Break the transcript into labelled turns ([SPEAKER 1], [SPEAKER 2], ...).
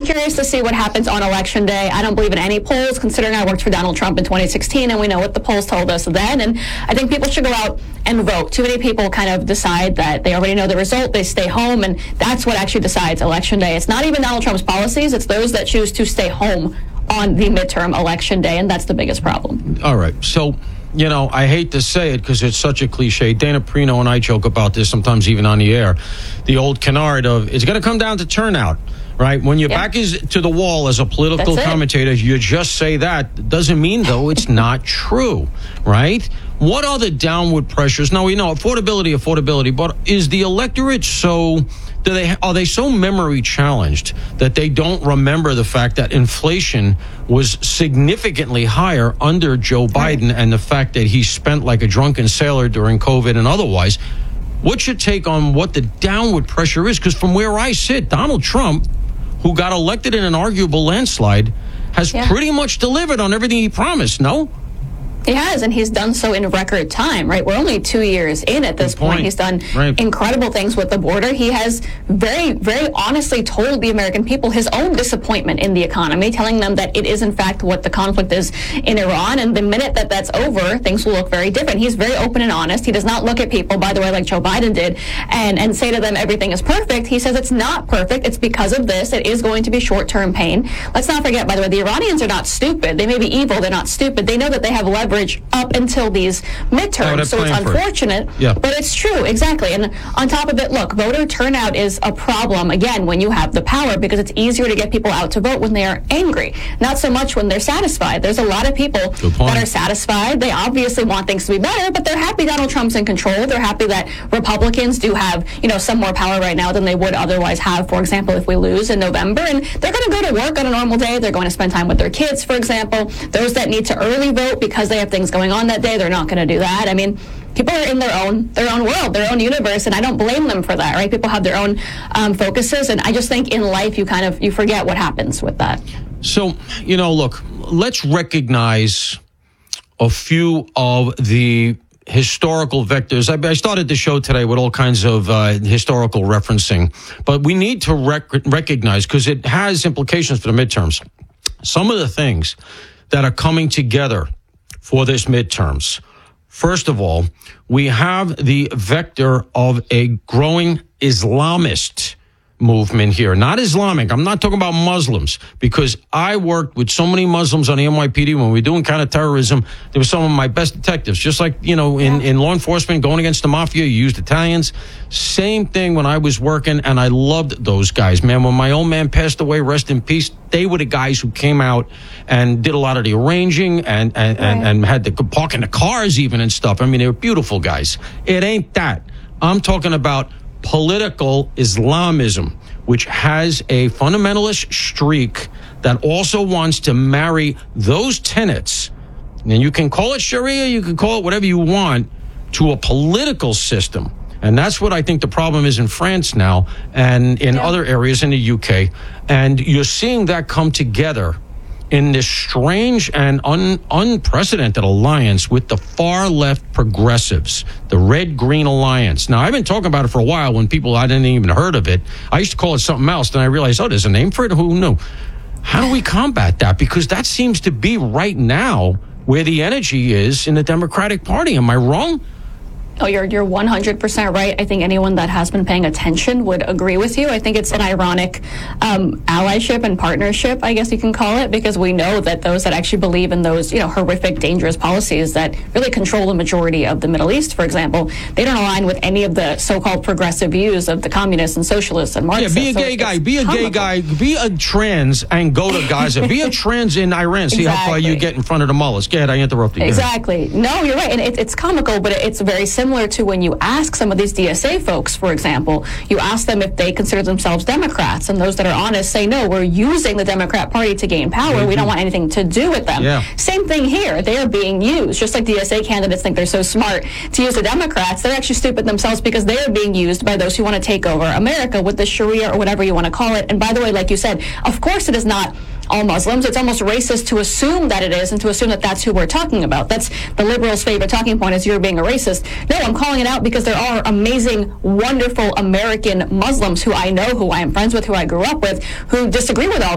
[SPEAKER 1] curious to see what happens on Election Day. I don't believe in any polls, considering I worked for Donald Trump in 2016, and we know what the polls told us then. And I think people should go out and vote. Too many people kind of decide that they already know the result, they stay home, and that's what actually decides Election Day. It's not even Donald Trump's policies, it's those that choose to stay home on the midterm Election Day, and that's the biggest problem.
[SPEAKER 2] All right, so, you know, I hate to say it because it's such a cliche. Dana Perino and I joke about this sometimes even on the air. The old canard of, it's going to come down to turnout. Right? When your back is to the wall as a political commentator, you just say that. Doesn't mean, though, it's not true. Right? What are the downward pressures? Now, we know affordability, but is the electorate are they so memory challenged that they don't remember the fact that inflation was significantly higher under Joe Biden and the fact that he spent like a drunken sailor during COVID and otherwise? What's your take on what the downward pressure is? Because from where I sit, Donald Trump, who got elected in an arguable landslide, has pretty much delivered on everything he promised, no?
[SPEAKER 1] He has, and he's done so in record time, right? We're only 2 years in at this point. He's done incredible things with the border. He has very, very honestly told the American people his own disappointment in the economy, telling them that it is, in fact, what the conflict is in Iran. And the minute that that's over, things will look very different. He's very open and honest. He does not look at people, by the way, like Joe Biden did, and say to them everything is perfect. He says it's not perfect. It's because of this. It is going to be short-term pain. Let's not forget, by the way, the Iranians are not stupid. They may be evil. They're not stupid. They know that they have leverage up until these midterms. So it's unfortunate, but it's true, exactly. And on top of it, look, voter turnout is a problem, again, when you have the power, because it's easier to get people out to vote when they are angry, not so much when they're satisfied. There's a lot of people that are satisfied. They obviously want things to be better, but they're happy Donald Trump's in control. They're happy that Republicans do have, some more power right now than they would otherwise have, for example, if we lose in November. And they're going to go to work on a normal day. They're going to spend time with their kids, for example. Those that need to early vote because they have things going on that day, they're not going to do that. I mean, people are in their own world, their own universe, and I don't blame them for that, right? People have their own focuses, and I just think in life you forget what happens with that.
[SPEAKER 2] So, look, let's recognize a few of the historical vectors. I started the show today with all kinds of historical referencing, but we need to recognize, because it has implications for the midterms, some of the things that are coming together for this midterms. First of all, we have the vector of a growing Islamist movement here. Not Islamic. I'm not talking about Muslims, because I worked with so many Muslims on the NYPD when we were doing counterterrorism. They were some of my best detectives. Just like, in law enforcement, going against the mafia, you used Italians. Same thing when I was working, and I loved those guys. Man, when my old man passed away, rest in peace, they were the guys who came out and did a lot of the arranging and had the parking the cars even and stuff. I mean, they were beautiful guys. It ain't that. I'm talking about political Islamism, which has a fundamentalist streak that also wants to marry those tenets, and you can call it Sharia, you can call it whatever you want, to a political system. And that's what I think the problem is in France now and in other areas in the UK. And you're seeing that come together in this strange and unprecedented alliance with the far-left progressives, the Red-Green Alliance. Now, I've been talking about it for a while when I didn't even heard of it. I used to call it something else, then I realized, there's a name for it? Who knew? How do we combat that? Because that seems to be right now where the energy is in the Democratic Party. Am I wrong?
[SPEAKER 1] Oh, you're 100% right. I think anyone that has been paying attention would agree with you. I think it's an ironic allyship and partnership, I guess you can call it, because we know that those that actually believe in those, horrific, dangerous policies that really control the majority of the Middle East, for example, they don't align with any of the so-called progressive views of the communists and socialists and Marxists.
[SPEAKER 2] Yeah, be a gay guy, be a trans and go to Gaza. Be a trans in Iran. See how far you get in front of the mullahs. Go ahead, I interrupted you.
[SPEAKER 1] Exactly. No, you're right. And it's comical, but it's very similar to when you ask some of these DSA folks, for example, you ask them if they consider themselves Democrats, and those that are honest say, no, we're using the Democrat Party to gain power. We don't want anything to do with them. Yeah. Same thing here. They are being used. Just like DSA candidates think they're so smart to use the Democrats, they're actually stupid themselves because they are being used by those who want to take over America with the Sharia or whatever you want to call it. And by the way, like you said, of course it is not all Muslims. It's almost racist to assume that it is and to assume that that's who we're talking about. That's the liberals' favorite talking point, is you're being a racist. No, I'm calling it out because there are amazing, wonderful American Muslims who I know, who I am friends with, who I grew up with, who disagree with all